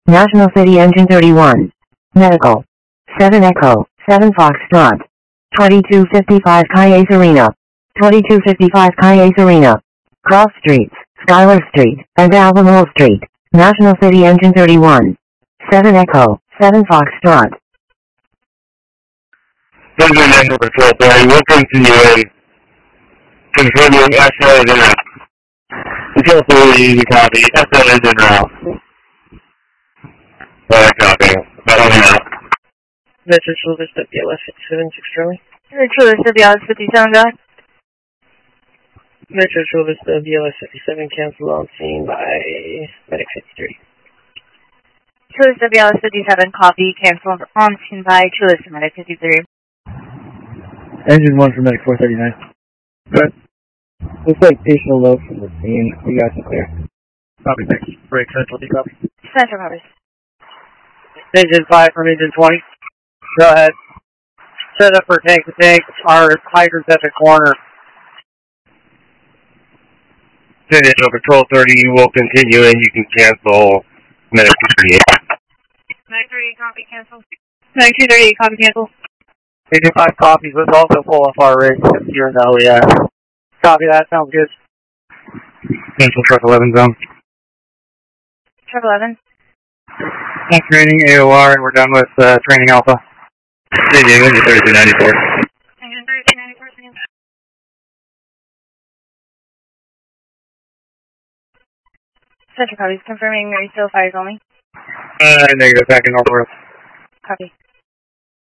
National City Engine 31. Medical. 7 Echo, 7 Foxtrot. 2255 Cayes Arena. 2255 Cayes Arena. Cross Streets, Schuyler Street, and Albemarle Street. National City Engine 31. 7 Echo, 7 Foxtrot. Engine National Patrol 30, we'll continue in. Confirming SL is in route. Control 30, easy copy. SL is en route. Copy. About on route. Metro Chula Vista, BLS 57, 6 Charlie. Metro Chula Vista, BLS 57, guy. Metro Chula Vista, BLS 57, cancel on scene by Medic 53. Chula Vista, BLS 57, copy, cancel on scene by Chula Vista, Medic 53. Engine 1 for Medic 439. Good. Looks like patient low from the scene. You guys are clear. Copy, thanks. Break Central, D copy. Central copies. Engine 5 from Engine 20. Go ahead. Set up for tank to tank. Our hydrant's at the corner. National Patrol 30, you will continue in. You can cancel Medic 38. Medic 38, copy, cancel. Medic 238, copy, cancel. Engine 5 copies. Let's also pull off our rig here in the OES. Copy that. Sounds good. Cancel Truck 11 zone. Truck 11. Thanks training AOR, and we're done with training Alpha. Engine 3294. Engine 3294, second. Central copies, confirming Marysville fires only. Negative, back in Northwest. Copy.